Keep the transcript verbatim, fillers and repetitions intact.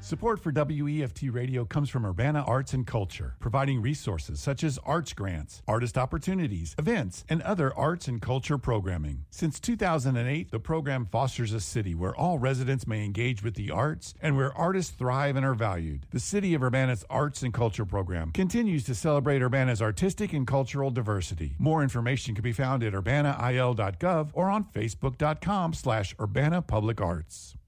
Support for W E F T Radio comes from Urbana Arts and Culture, providing resources such as arts grants, artist opportunities, events, and other arts and culture programming. Since two thousand eight, the program fosters a city where all residents may engage with the arts and where artists thrive and are valued. The City of Urbana's Arts and Culture program continues to celebrate Urbana's artistic and cultural diversity. More information can be found at urbana I L dot gov or on facebook dot com slash urbana public arts.